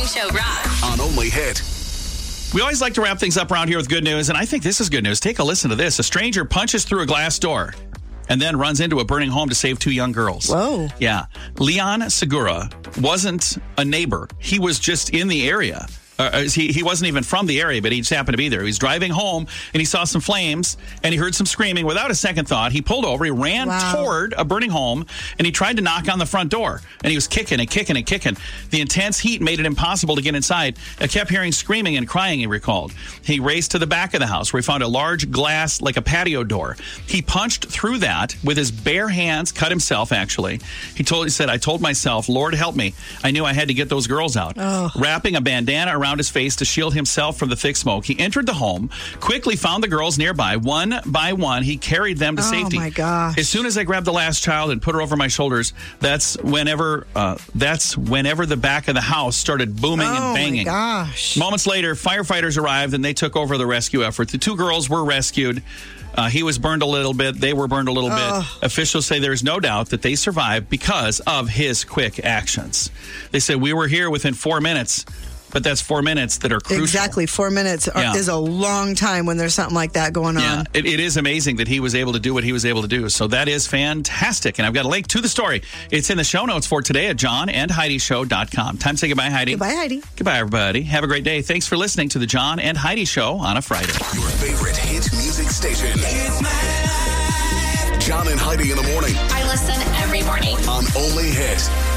Morning Show rocks. On Only Hit. We always like to wrap things up around here with good news, and I think this is good news. Take a listen to this. A stranger punches through a glass door and then runs into a burning home to save 2 young girls. Whoa. Yeah. Leon Segura wasn't a neighbor. He was just in the area. He wasn't even from the area, but he just happened to be there. He was driving home, and he saw some flames, and he heard some screaming. Without a second thought, he pulled over, he ran toward a burning home, and he tried to knock on the front door. And he was kicking and kicking and kicking. The intense heat made it impossible to get inside. I kept hearing screaming and crying, he recalled. He raced to the back of the house, where he found a large glass, like a patio door. He punched through that with his bare hands, cut himself, actually. He said, I told myself, Lord, help me. I knew I had to get those girls out. Wrapping a bandana around his face to shield himself from the thick smoke, he entered the home, quickly found the girls nearby. One by one, he carried them to safety. Oh, my gosh. As soon as I grabbed the last child and put her over my shoulders, that's whenever the back of the house started booming and banging. Oh, my gosh. Moments later, firefighters arrived, and they took over the rescue effort. The 2 girls were rescued. He was burned a little bit. They were burned a little bit. Officials say there is no doubt that they survived because of his quick actions. They said, we were here within 4 minutes. But that's 4 minutes that are crucial. Exactly. 4 minutes is a long time when there's something like that going on. Yeah, it is amazing that he was able to do what he was able to do. So that is fantastic. And I've got a link to the story. It's in the show notes for today at johnandheidishow.com. Time to say goodbye, Heidi. Goodbye, Heidi. Goodbye, everybody. Have a great day. Thanks for listening to the John and Heidi Show on a Friday. Your favorite hit music station. It's my life. John and Heidi in the morning. I listen every morning. On Only Hit.